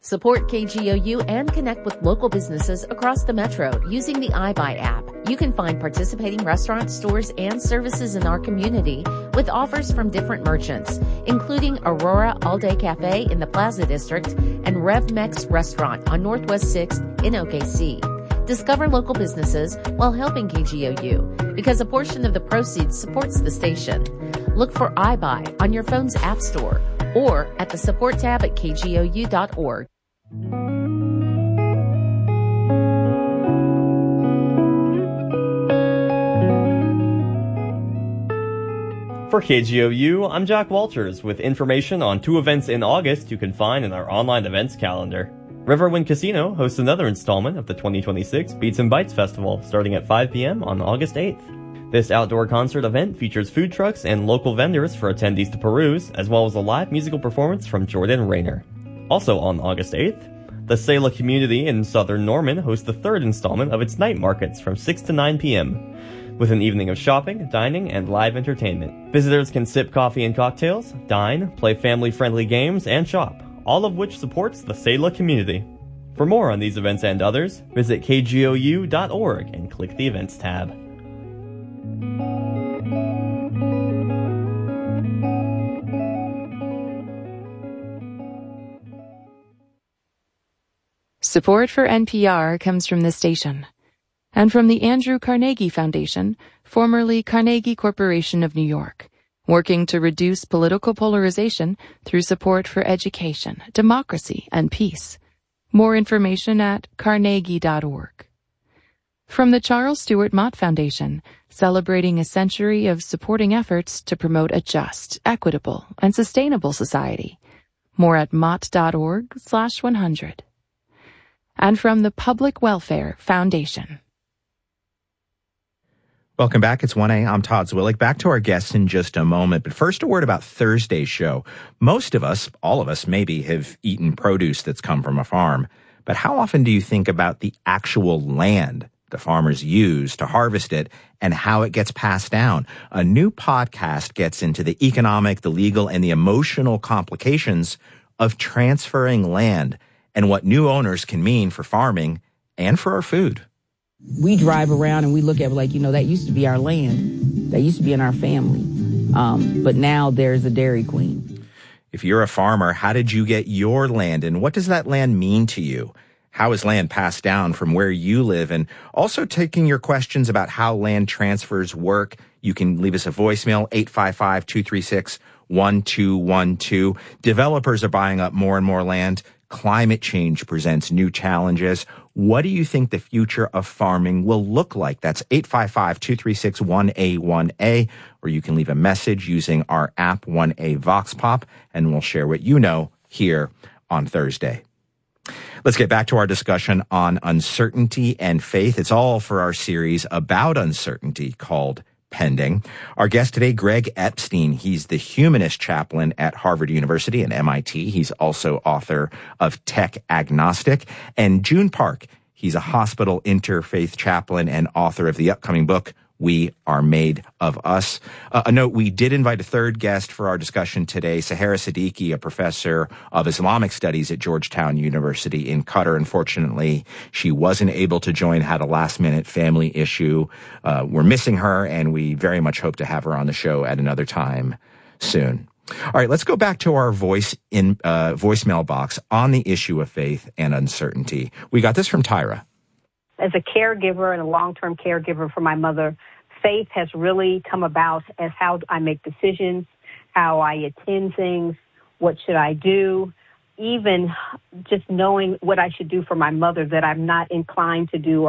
Support KGOU and connect with local businesses across the metro using the iBuy app. You can find participating restaurants, stores, and services in our community with offers from different merchants, including Aurora All Day Cafe in the Plaza District and RevMex Restaurant on Northwest 6th in OKC. Discover local businesses while helping KGOU because a portion of the proceeds supports the station. Look for iBuy on your phone's app store or at the support tab at kgou.org. For KGOU, I'm Jack Walters with information on 2 events in August you can find in our online events calendar. Riverwind Casino hosts another installment of the 2026 Beats and Bites Festival starting at 5 p.m. on August 8th. This outdoor concert event features food trucks and local vendors for attendees to peruse, as well as a live musical performance from Jordan Rayner. Also on August 8th, the Selah community in southern Norman hosts the 3rd installment of its night markets from 6 to 9 p.m., with an evening of shopping, dining, and live entertainment. Visitors can sip coffee and cocktails, dine, play family-friendly games, and shop, all of which supports the Selah community. For more on these events and others, visit kgou.org and click the Events tab. Support for NPR comes from this station and from the Andrew Carnegie Foundation, formerly Carnegie Corporation of New York, working to reduce political polarization through support for education, democracy, and peace. More information at carnegie.org. From the Charles Stewart Mott Foundation, celebrating a century of supporting efforts to promote a just, equitable, and sustainable society. More at mott.org/100. And from the Public Welfare Foundation. Welcome back. It's 1A. I'm Todd Zwillig. Back to our guests in just a moment. But first, a word about Thursday's show. Most of us, all of us maybe, have eaten produce that's come from a farm. But how often do you think about the actual land the farmers use to harvest it and how it gets passed down? A new podcast gets into the economic, the legal, and the emotional complications of transferring land and what new owners can mean for farming and for our food. We drive around and we look at it like, that used to be our land. That used to be in our family. But now there's a Dairy Queen. If you're a farmer, how did you get your land and what does that land mean to you? How is land passed down from where you live? And also taking your questions about how land transfers work. You can leave us a voicemail, 855-236-1212. Developers are buying up more and more land. Climate change presents new challenges. What do you think the future of farming will look like? That's 855-236-1A1A, or you can leave a message using our app 1A Vox Pop, and we'll share what you know here on Thursday. Let's get back to our discussion on uncertainty and faith. It's all for our series about uncertainty called Pending. Our guest today, Greg Epstein. He's the humanist chaplain at Harvard University and MIT. He's also author of Tech Agnostic. And June Park. He's a hospital interfaith chaplain and author of the upcoming book, We Are Made of Us. A note, we did invite a third guest for our discussion today, Sahara Siddiqui, a professor of Islamic studies at Georgetown University in Qatar. Unfortunately, she wasn't able to join, had a last-minute family issue. We're missing her, and we very much hope to have her on the show at another time soon. All right, let's go back to our voicemail box on the issue of faith and uncertainty. We got this from Tyra. As a caregiver and a long-term caregiver for my mother, faith has really come about as how I make decisions, how I attend things, what should I do, even just knowing what I should do for my mother that I'm not inclined to do